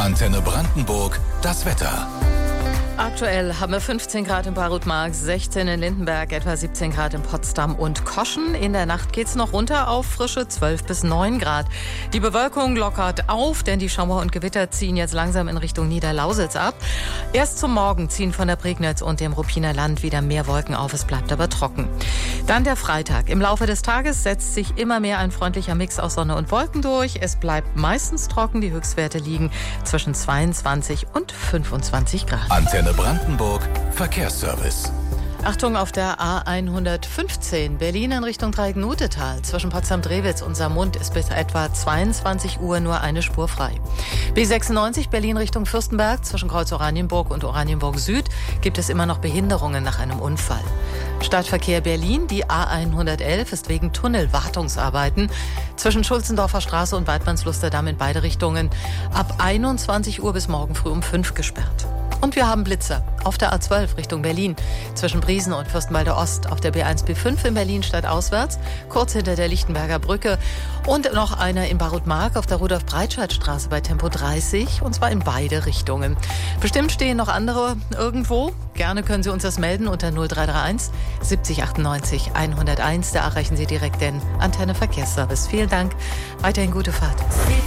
Antenne Brandenburg, das Wetter. Aktuell haben wir 15 Grad in Barutmark, 16 in Lindenberg, etwa 17 Grad in Potsdam und Koschen. In der Nacht geht's noch runter auf frische 12 bis 9 Grad. Die Bewölkung lockert auf, denn die Schauer und Gewitter ziehen jetzt langsam in Richtung Niederlausitz ab. Erst zum Morgen ziehen von der Prignitz und dem Ruppiner Land wieder mehr Wolken auf, es bleibt aber trocken. Dann der Freitag. Im Laufe des Tages setzt sich immer mehr ein freundlicher Mix aus Sonne und Wolken durch. Es bleibt meistens trocken, die Höchstwerte liegen zwischen 22 und 25 Grad. Antenne Brandenburg, Verkehrsservice. Achtung auf der A115 Berlin in Richtung Dreieck-Nutetal. Zwischen Potsdam-Drewitz und Saarmund ist bis etwa 22 Uhr nur eine Spur frei. B96 Berlin Richtung Fürstenberg. Zwischen Kreuz Oranienburg und Oranienburg Süd gibt es immer noch Behinderungen nach einem Unfall. Stadtverkehr Berlin, die A111 ist wegen Tunnelwartungsarbeiten zwischen Schulzendorfer Straße und Weidmannslusterdamm in beide Richtungen ab 21 Uhr bis morgen früh um 5 gesperrt. Und wir haben Blitzer auf der A12 Richtung Berlin, zwischen Briesen und Fürstenwalde Ost, auf der B1 B5 in Berlin stadtauswärts, kurz hinter der Lichtenberger Brücke und noch einer in Barutmark auf der Rudolf-Breitscheid-Straße bei Tempo 30, und zwar in beide Richtungen. Bestimmt stehen noch andere irgendwo. Gerne können Sie uns das melden unter 0331 70 98 101. Da erreichen Sie direkt den Antenne Verkehrsservice. Vielen Dank, weiterhin gute Fahrt.